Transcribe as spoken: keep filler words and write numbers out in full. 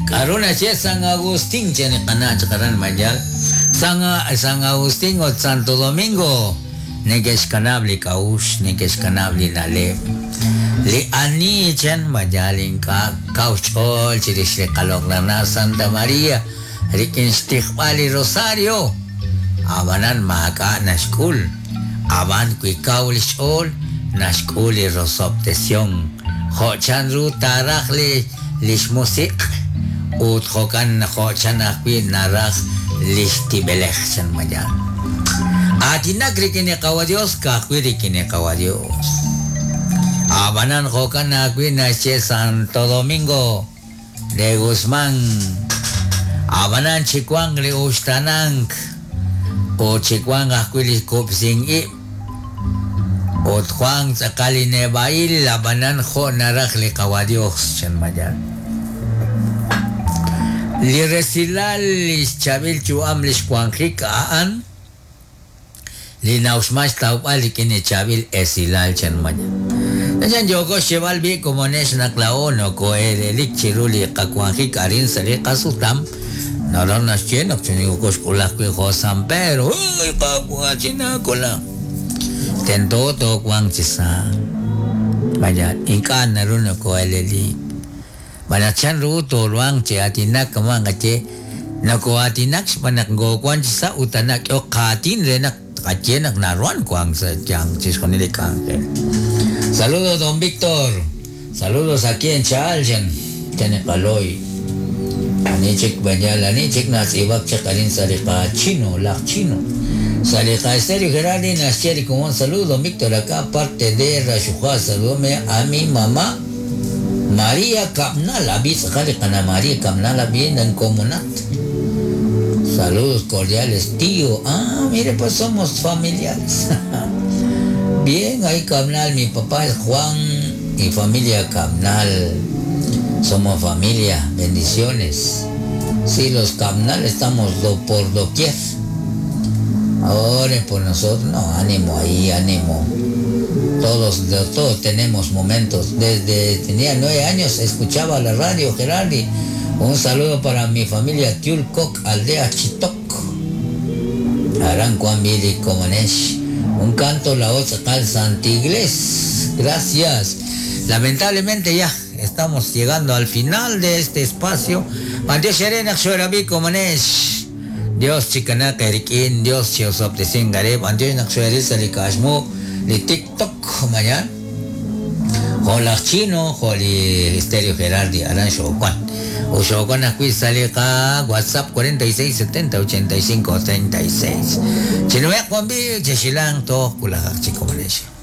Karuna siya San Agustín siya ni kana chakaran mayal. San San Agustín o Santo Domingo. Neges kanabli kaus, neges kanabli nale. Li ani chen majaling ka kauchol chiris le kalok na Santa Maria. Rikin stikhbali Rosario. Abanan maka na school. Aban kui kaulis ol na school i rosoptesyon. Ho chanru tarak li lis musik. Ut hokan ho chanakwi narak lis tibelek chan majal. Atinak rikine kawadios kakwi rikine kawadios. Abanan hokan nakwi na che Santo Domingo de Guzmán. Abanan chikwang li ustanang. O chikwang akwi li kupsing i. O twang sakali ne bail labanan ho narak li kawadios chan majal. Li resilal li chabil chuam li shkwangkik aan. Li nausmas taupal li kine chabil esilal chan majal. Nandiyan yoko shebal bi komones naklaon o ko elik chiruli kakwangkik arin sali kasutam. Naran na chenak chunigo kulak kwe ho sampero. Uy kakwa chinakula. Tento to kwang chisa. Majal inkan narun ko elelik. Banachan ruto luang che atinak kamang kache nako atinak panak go kwan sa utanak yo katin renak kache nak naruan kwang sa chang chis konili kang. Saludos don Víctor. Saludos aquí en Chalchen. Tiene kaloy. Anichik banyal anichik nas ibak chakarin sarika chino lak chino. Sarika estéreo Gerardi nascheri como un saludo don Víctor acá parte de Rashuja. Saludome a mi mamá María Camnal, avisa kana María Camnal bien en comunat. Saludos cordiales, tío. Ah, mire, pues somos familiares. Bien, ahí Camnal, mi papá es Juan y familia Camnal. Somos familia, bendiciones. Sí, los Camnal estamos do, por doquier. Ahora por nosotros, no, ánimo ahí, ánimo. Todos, todos tenemos momentos. Desde tenía nueve años escuchaba la radio Gerardi. Un saludo para mi familia Tiulcoc, aldea Chitok. Arancuambili Comanesh. Un canto la otra cal Santiglés. Gracias. Lamentablemente ya estamos llegando al final de este espacio. Dios Serena Xorabi Comanesh. Dios Chicanaka Erikin, Dios Chiosoptesin Gareb, Dios Naxuerisa Likashmo. Di TikTok mañana. Hola chino, holi estéreo Gerardi, aran shokwan. O shokwan aquí sale ka WhatsApp cuarenta y seis setenta ochenta y cinco treinta y seis. Chino ya kwambi, chesilang to kulakak chiko Malaysia.